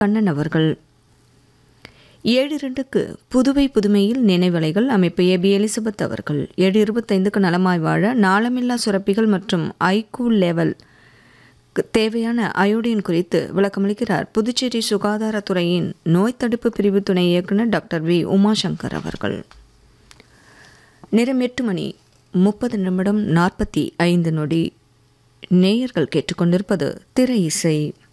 கண்ணன் அவர்கள். 7:02க்கு புதுவை புதுமையில் நினைவலைகள் அமைப்பு ஏபி எலிசபெத் அவர்கள். 7:25க்கு நலமாய் வாழ நாளமில்லா சுரப்பிகள் மற்றும் ஐக்கூ லெவல் தேவையான அயோடின் குறித்து விளக்கமளிக்கிறார் புதுச்சேரி சுகாதாரத்துறையின் நோய் தடுப்பு பிரிவு துணை இயக்குநர் டாக்டர் வி உமாசங்கர் அவர்கள். நேரம் 8:30 45 நேயர்கள் கேட்டுக்கொண்டிருப்பது திரை இசை.